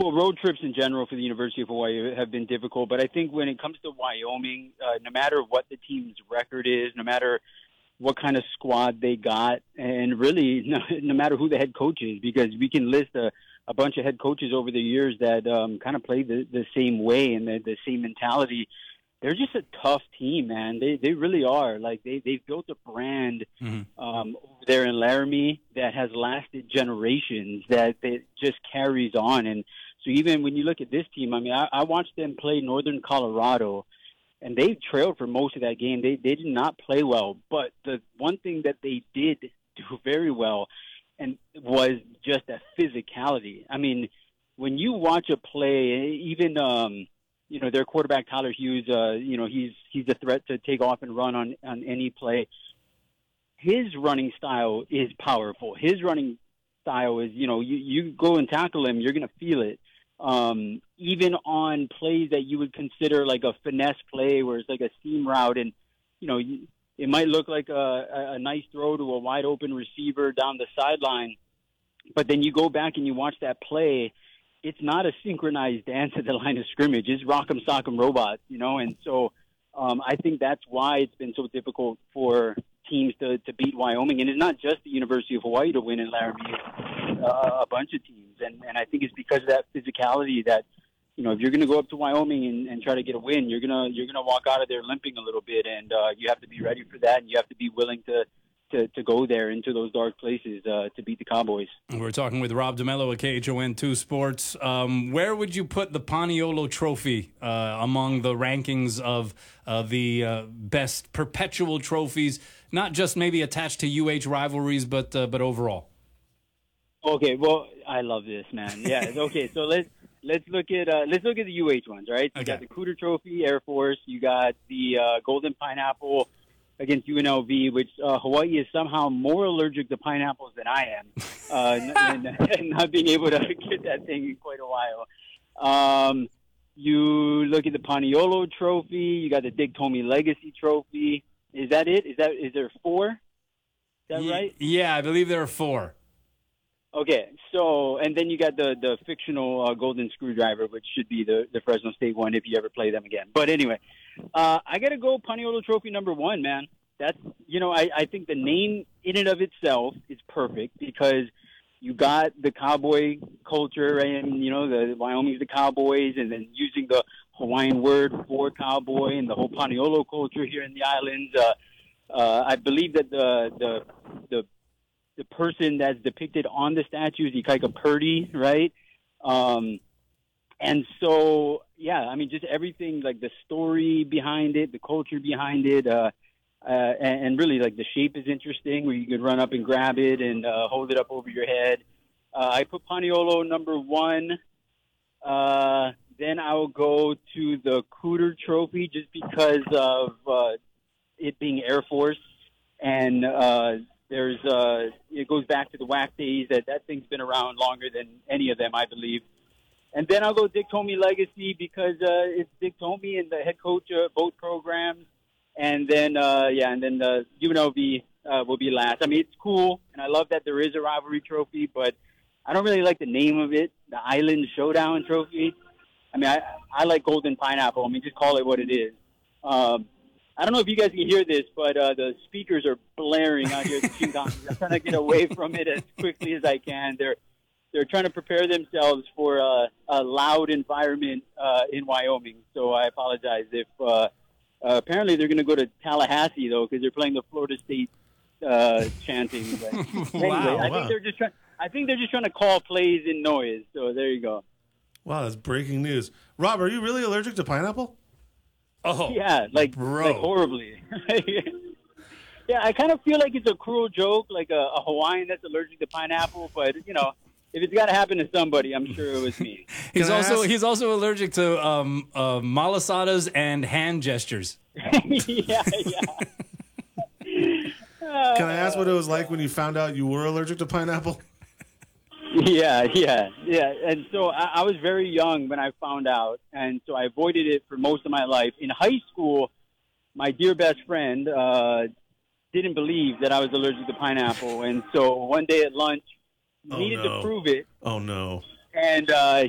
Well, road trips in general for the University of Hawaii have been difficult, but I think when it comes to Wyoming, no matter what the team's record is, no matter what kind of squad they got, and really no matter who the head coach is, because we can list a bunch of head coaches over the years that kind of play the same way and the same mentality. They're just a tough team, man. They really are. Like they've built a brand over there in Laramie that has lasted generations, that it just carries on. And so even when you look at this team, I mean, I watched them play Northern Colorado, and they trailed for most of that game. They did not play well, but the one thing that they did do very well and was just that physicality. I mean, when you watch a play, even their quarterback Tyler Hughes, he's a threat to take off and run on any play. His running style is powerful. His running style is, you go and tackle him, you're going to feel it. Even on plays that you would consider like a finesse play where it's like a seam route and, it might look like a nice throw to a wide open receiver down the sideline, but then you go back and you watch that play, it's not a synchronized dance at the line of scrimmage. It's rock'em sock'em robots, and so I think that's why it's been so difficult for teams to beat Wyoming. And it's not just the University of Hawaii to win in Laramie, it's a bunch of teams. And I think it's because of that physicality that, if you're going to go up to Wyoming and try to get a win, you're gonna walk out of there limping a little bit, and you have to be ready for that, and you have to be willing to go there into those dark places to beat the Cowboys. We're talking with Rob DeMello at KHON2 Sports. Where would you put the Paniolo Trophy among the rankings of the best perpetual trophies, not just maybe attached to UH rivalries, but overall? Okay, well, I love this, man. Yeah. Okay, so let's look at the UH ones, right? You got the Cooter Trophy, Air Force. You got the Golden Pineapple against UNLV, which Hawaii is somehow more allergic to pineapples than I am, and not being able to get that thing in quite a while. You look at the Paniolo Trophy. You got the Dick Tomey Legacy Trophy. Is that it? Is there four? Is that right? Yeah, I believe there are four. Okay, so, and then you got the fictional Golden Screwdriver, which should be the Fresno State one if you ever play them again. But anyway, I got to go Paniolo Trophy number one, man. That's, I think the name in and of itself is perfect because you got the cowboy culture, right? And, the Wyoming's the Cowboys, and then using the Hawaiian word for cowboy and the whole Paniolo culture here in the islands. I believe that the person that's depicted on the statue is Ikaika Purdy, right? And so, yeah, I mean, just everything, like the story behind it, the culture behind it, and really, like, the shape is interesting where you could run up and grab it and hold it up over your head. I put Paniolo number one. Then I'll go to the Cooter Trophy just because of it being Air Force. And it goes back to the WAC days. That thing's been around longer than any of them, I believe. And then I'll go Dick Tomey Legacy because it's Dick Tomey and the head coach of both programs. And then, the UNLV will be last. I mean, it's cool, and I love that there is a rivalry trophy, but I don't really like the name of it, the Island Showdown Trophy. I mean, I like Golden Pineapple. I mean, just call it what it is. I don't know if you guys can hear this, but the speakers are blaring out here at the Shinkansen. I'm trying to get away from it as quickly as I can. They're trying to prepare themselves for a loud environment in Wyoming, so I apologize if apparently they're going to go to Tallahassee, though, because they're playing the Florida State chanting. But anyway, Wow. I think they're just trying to call plays in noise, so there you go. Wow, that's breaking news. Rob, are you really allergic to pineapple? Oh, yeah, like horribly. Yeah, I kind of feel like it's a cruel joke, like a Hawaiian that's allergic to pineapple. But if it's got to happen to somebody, I'm sure it was me. He's also allergic to malasadas and hand gestures. yeah. Can I ask what it was like when you found out you were allergic to pineapple? Yeah. And so I was very young when I found out, and so I avoided it for most of my life. In high school, my dear best friend didn't believe that I was allergic to pineapple, and so one day at lunch, he needed to prove it. Oh, no. And